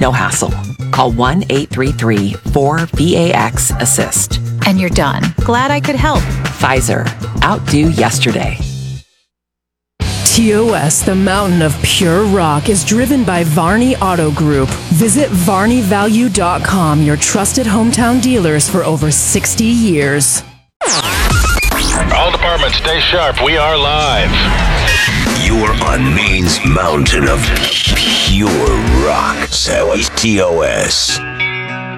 No hassle. Call 1-833-4VAX-ASSIST. And you're done. Glad I could help. Pfizer. Outdo yesterday. TOS, the mountain of pure rock, is driven by Varney Auto Group. Visit VarneyValue.com, your trusted hometown dealers for over 60 years. All departments, stay sharp. We are live. You are on Maine's mountain of pure rock. So is TOS.